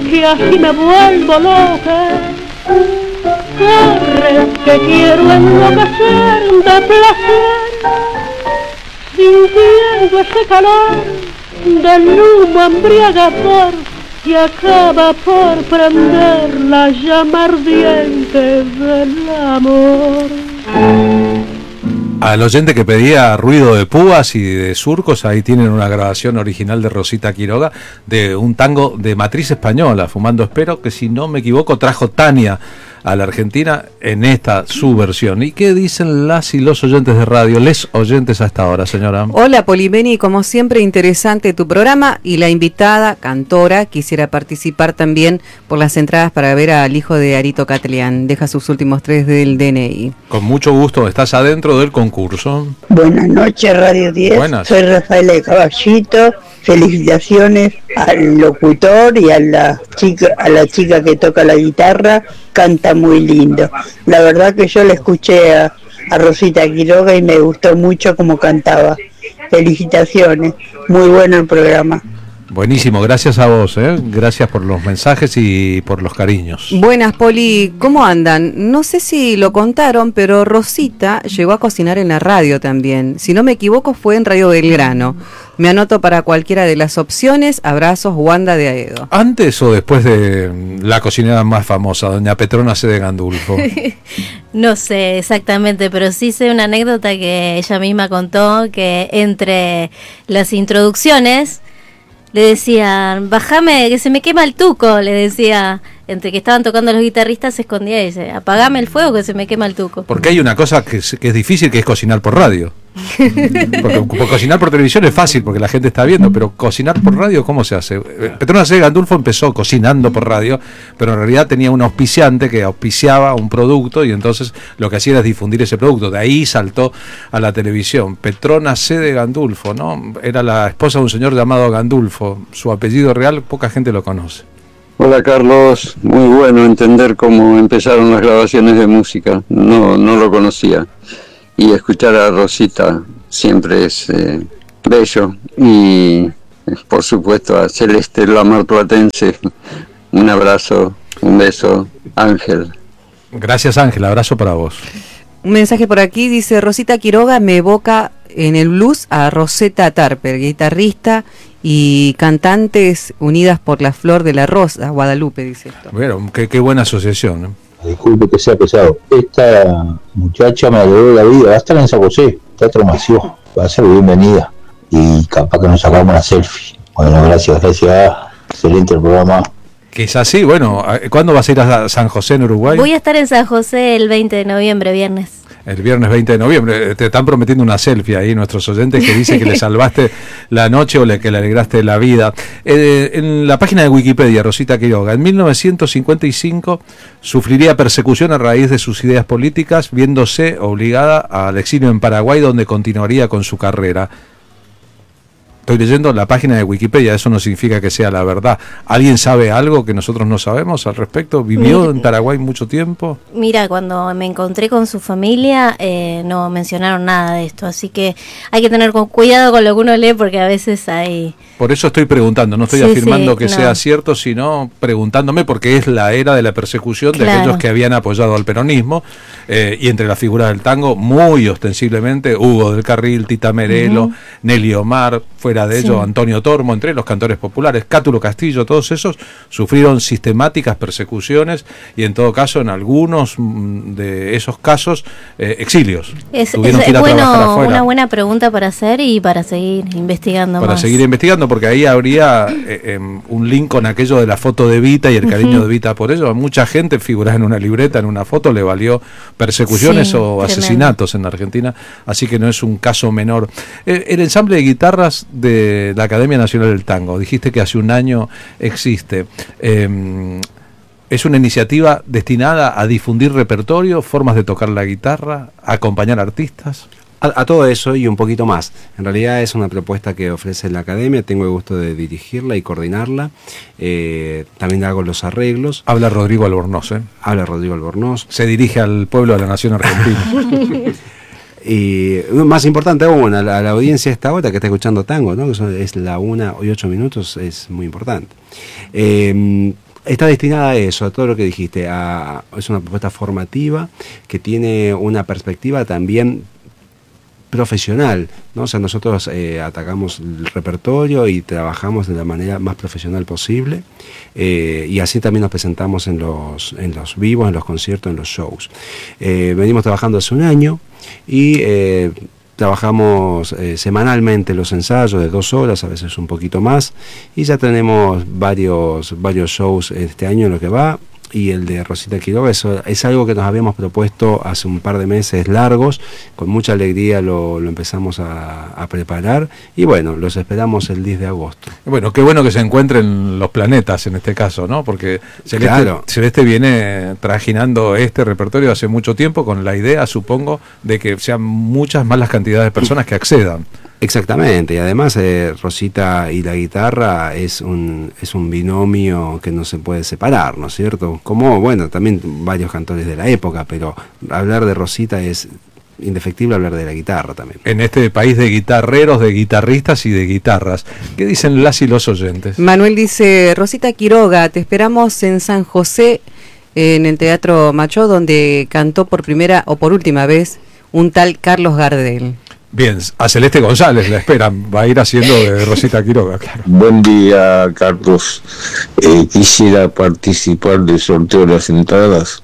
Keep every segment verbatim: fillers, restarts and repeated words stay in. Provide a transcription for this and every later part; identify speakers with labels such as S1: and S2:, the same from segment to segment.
S1: que así me vuelvo loca. Corre, que quiero enloquecer de placer, sintiendo ese calor del humo embriagador que acaba por prender la llama ardiente del amor.
S2: Al oyente que pedía ruido de púas y de surcos, ahí tienen una grabación original de Rosita Quiroga de un tango de matriz española, Fumando Espero, que si no me equivoco trajo Tania a la Argentina en esta su versión. ¿Y qué dicen las y los oyentes de radio, les oyentes a esta hora, señora?
S3: Hola, Polibeni, como siempre interesante tu programa, y la invitada, cantora, quisiera participar también por las entradas para ver al hijo de Arito Catlián. Deja sus últimos tres del D N I.
S2: Con mucho gusto, estás adentro del concurso.
S4: Buenas noches, Radio diez.
S2: Buenas.
S4: Soy Rafaela de Caballito. Felicitaciones al locutor y a la chica, a la chica que toca la guitarra, canta muy lindo. La verdad que yo le escuché a, a Rosita Quiroga y me gustó mucho cómo cantaba. Felicitaciones, muy bueno el programa.
S2: Buenísimo, gracias a vos, ¿eh? Gracias por los mensajes y por los cariños.
S3: Buenas, Poli, ¿cómo andan? No sé si lo contaron, pero Rosita llegó a cocinar en la radio también. Si no me equivoco, fue en Radio Belgrano. Me anoto para cualquiera de las opciones. Abrazos, Wanda de Aedo.
S2: ¿Antes o después de la cocinera más famosa, doña Petrona C. de Gandulfo?
S5: No sé exactamente, pero sí sé una anécdota que ella misma contó, que entre las introducciones le decían, bajame que se me quema el tuco, le decía, entre que estaban tocando los guitarristas se escondía y dice, apagame el fuego que se me quema el tuco.
S2: Porque hay una cosa que es, que es difícil, que es cocinar por radio. Porque, porque cocinar por televisión es fácil porque la gente está viendo, pero cocinar por radio, ¿cómo se hace? Petrona C. de Gandulfo empezó cocinando por radio, pero en realidad tenía un auspiciante que auspiciaba un producto y entonces lo que hacía era difundir ese producto. De ahí saltó a la televisión. Petrona C. de Gandulfo, ¿no? Era la esposa de un señor llamado Gandulfo. Su apellido real poca gente lo conoce.
S6: Hola Carlos, muy bueno entender cómo empezaron las grabaciones de música. No, no lo conocía. Y escuchar a Rosita siempre es eh, bello. Y por supuesto a Celeste, la marplatense, un abrazo, un beso, Ángel.
S2: Gracias Ángel, abrazo para vos.
S3: Un mensaje por aquí, dice Rosita Quiroga me evoca en el blues a Rosetta Tarper, guitarrista y cantantes unidas por la flor de la rosa, Guadalupe, dice esto.
S2: Bueno, qué, qué buena asociación, ¿eh?
S7: Disculpe que sea pesado. Esta muchacha me alegró la vida. Va a estar en San José, Teatro Mació. Va a ser bienvenida. Y capaz que nos sacamos una selfie. Bueno, gracias, gracias. Excelente el programa.
S2: Que es así, bueno. ¿Cuándo vas a ir a San José en Uruguay?
S5: Voy a estar en San José el veinte de noviembre, viernes.
S2: El viernes veinte de noviembre. Te están prometiendo una selfie ahí nuestros oyentes que dice que le salvaste la noche o le, que le alegraste la vida. Eh, en la página de Wikipedia, Rosita Quiroga, en mil novecientos cincuenta y cinco sufriría persecución a raíz de sus ideas políticas, viéndose obligada al exilio en Paraguay, donde continuaría con su carrera. Estoy leyendo la página de Wikipedia, eso no significa que sea la verdad. ¿Alguien sabe algo que nosotros no sabemos al respecto? ¿Vivió en Paraguay mucho tiempo?
S5: Mira, cuando me encontré con su familia eh, no mencionaron nada de esto, así que hay que tener cuidado con lo que uno lee porque a veces hay...
S2: Por eso estoy preguntando, no estoy
S5: sí,
S2: afirmando
S5: sí,
S2: que
S5: no.
S2: sea cierto, sino preguntándome porque es la era de la persecución de
S5: Claro.
S2: aquellos que habían apoyado al peronismo eh, y entre las figuras del tango, muy ostensiblemente, Hugo del Carril, Tita Merelo, uh-huh. Nelly Omar, fuera de sí. ellos Antonio Tormo, entre los cantores populares, Cátulo Castillo, todos esos sufrieron sistemáticas persecuciones y en todo caso, en algunos de esos casos, eh, exilios.
S5: Es,
S2: Tuvieron
S5: es
S2: que ir a
S5: bueno,
S2: trabajar afuera.
S5: Una buena pregunta para hacer y para seguir investigando
S2: Para
S5: más.
S2: seguir investigando, porque ahí habría eh, eh, un link con aquello de la foto de Evita y el cariño uh-huh. de Evita por ello. A mucha gente figurar en una libreta, en una foto, le valió persecuciones sí, o tremendo. asesinatos en la Argentina, así que no es un caso menor. Eh, el ensamble de guitarras de la Academia Nacional del Tango, dijiste que hace un año existe. Eh, ¿Es una iniciativa destinada a difundir repertorio, formas de tocar la guitarra, a acompañar artistas?
S8: A, a todo eso y un poquito más. En realidad es una propuesta que ofrece la Academia, tengo el gusto de dirigirla y coordinarla. Eh, también hago los arreglos.
S2: Habla Rodrigo Albornoz, ¿eh?
S8: Habla Rodrigo Albornoz.
S2: Se dirige al pueblo de la nación argentina.
S8: Y más importante aún, a la, a la audiencia esta hora que está escuchando tango, ¿no? Que son, es la una y ocho minutos, es muy importante. Eh, Está destinada a eso, a todo lo que dijiste. A, es una propuesta formativa que tiene una perspectiva también profesional, ¿no? O sea, nosotros eh, atacamos el repertorio y trabajamos de la manera más profesional posible, eh, y así también nos presentamos en los, en los vivos, en los conciertos, en los shows. Eh, venimos trabajando hace un año y eh, trabajamos eh, semanalmente los ensayos de dos horas, a veces un poquito más, y ya tenemos varios, varios shows este año en lo que va. Y el de Rosita Quiroga, eso es algo que nos habíamos propuesto hace un par de meses largos, con mucha alegría lo, lo empezamos a, a preparar, y bueno, los esperamos el diez de agosto.
S2: Bueno, qué bueno que se encuentren los planetas en este caso, ¿no? Porque Celeste,
S8: claro.
S2: Celeste viene trajinando este repertorio hace mucho tiempo con la idea, supongo, de que sean muchas más las cantidades de personas que accedan.
S8: Exactamente, y además eh, Rosita y la guitarra es un, es un binomio que no se puede separar, ¿no es cierto? Como, bueno, también varios cantores de la época, pero hablar de Rosita es indefectible hablar de la guitarra también.
S2: En este país de guitarreros, de guitarristas y de guitarras, ¿qué dicen las y los oyentes?
S3: Manuel dice, Rosita Quiroga, te esperamos en San José, en el Teatro Machó, donde cantó por primera o por última vez un tal Carlos Gardel.
S2: Bien, a Celeste González la esperan, va a ir haciendo de Rosita Quiroga, claro.
S9: Buen día, Carlos. Eh, quisiera participar del sorteo de las entradas.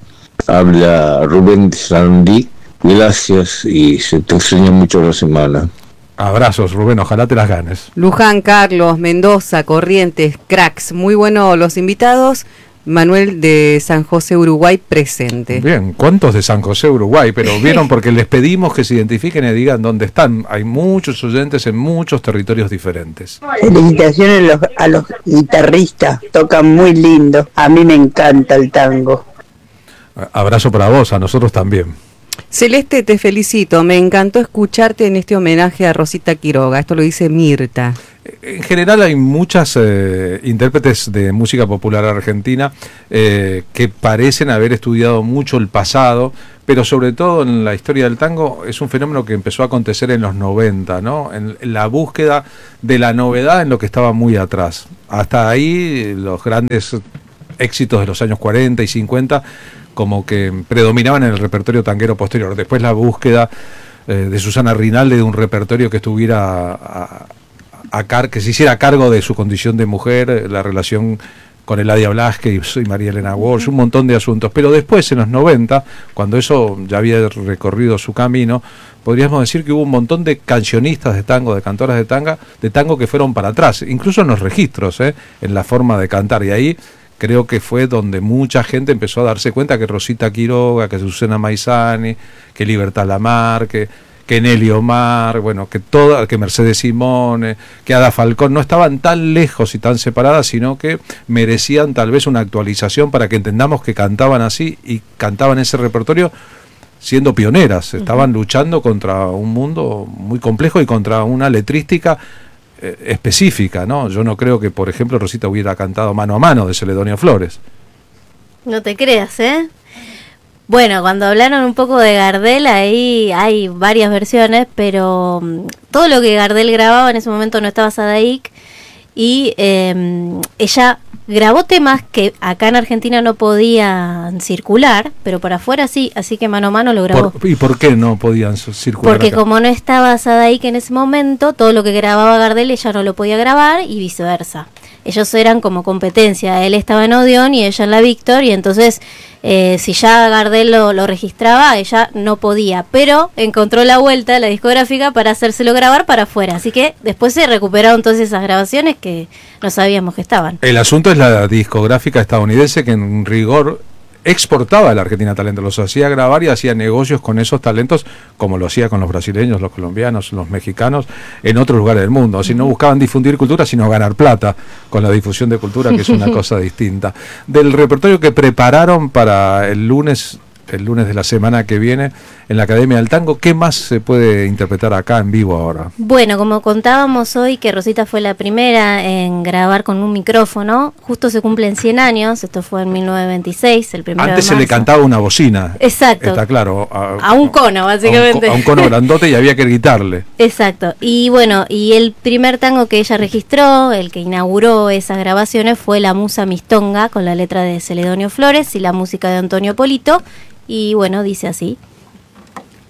S9: Habla Rubén de Sandí. Gracias y se te extraña mucho la semana.
S2: Abrazos, Rubén, ojalá te las ganes.
S3: Luján, Carlos, Mendoza, Corrientes, cracks, muy buenos los invitados. Manuel de San José, Uruguay, presente.
S2: Bien, ¿cuántos de San José, Uruguay? Pero vieron, porque les pedimos que se identifiquen y digan dónde están. Hay muchos oyentes en muchos territorios diferentes.
S4: Felicitaciones a los, a los guitarristas, tocan muy lindo. A mí me encanta el tango.
S2: Abrazo para vos, a nosotros también.
S3: Celeste, te felicito, me encantó escucharte en este homenaje a Rosita Quiroga. Esto lo dice Mirta.
S2: En general hay muchas eh, intérpretes de música popular argentina eh, que parecen haber estudiado mucho el pasado, pero sobre todo en la historia del tango es un fenómeno que empezó a acontecer en los noventa, ¿no? En, en la búsqueda de la novedad en lo que estaba muy atrás. Hasta ahí los grandes éxitos de los años cuarenta y cincuenta como que predominaban en el repertorio tanguero posterior. Después la búsqueda eh, de Susana Rinaldi de un repertorio que estuviera a, a car que se hiciera cargo de su condición de mujer, la relación con Eladia Blasquez y María Elena Walsh, un montón de asuntos. Pero después, en los noventa, cuando eso ya había recorrido su camino, podríamos decir que hubo un montón de cancionistas de tango, de cantoras de tanga, de tango que fueron para atrás, incluso en los registros, ¿eh? En la forma de cantar. Y ahí creo que fue donde mucha gente empezó a darse cuenta que Rosita Quiroga, que Susana Maizani, que Libertad Lamarque, que Nelly Omar, bueno, que toda, que Mercedes Simone, que Ada Falcón no estaban tan lejos y tan separadas, sino que merecían tal vez una actualización para que entendamos que cantaban así y cantaban ese repertorio siendo pioneras. Estaban uh-huh. luchando contra un mundo muy complejo y contra una letrística eh, específica, ¿no? Yo no creo que, por ejemplo, Rosita hubiera cantado Mano a Mano de Celedonio Flores.
S5: No te creas, ¿eh? Bueno, cuando hablaron un poco de Gardel, ahí hay varias versiones, pero um, todo lo que Gardel grababa en ese momento no estaba Sadaik, y eh, ella grabó temas que acá en Argentina no podían circular, pero para afuera sí, así que Mano a Mano lo grabó.
S2: ¿Por, ¿Y por qué no podían circular
S5: Porque
S2: acá?
S5: Como no estaba Sadaik en ese momento, todo lo que grababa Gardel ella no lo podía grabar y viceversa. Ellos eran como competencia, él estaba en Odeón y ella en la Víctor, y entonces eh, si ya Gardel lo, lo registraba, ella no podía, pero encontró la vuelta, la discográfica, para hacérselo grabar para afuera, así que después se recuperaron todas esas grabaciones que no sabíamos que estaban.
S2: El asunto es la discográfica estadounidense que en rigor exportaba a la Argentina talentos, los hacía grabar y hacía negocios con esos talentos, como lo hacía con los brasileños, los colombianos, los mexicanos, en otros lugares del mundo. Así no buscaban difundir cultura, sino ganar plata con la difusión de cultura, que es una cosa distinta. Del repertorio que prepararon para el lunes el lunes de la semana que viene en la Academia del Tango. ¿Qué más se puede interpretar acá en vivo ahora?
S5: Bueno, como contábamos hoy que Rosita fue la primera en grabar con un micrófono, justo se cumplen cien años, esto fue en mil novecientos veintiséis, el primero
S2: Antes
S5: de
S2: se le
S5: marzo.
S2: cantaba una bocina.
S5: Exacto.
S2: Está claro. A,
S5: A un cono, básicamente.
S2: A un, a un cono grandote y había que gritarle.
S5: Exacto. Y bueno, y el primer tango que ella registró, el que inauguró esas grabaciones, fue La Musa Mistonga, con la letra de Celedonio Flores y la música de Antonio Polito. Y bueno, dice así.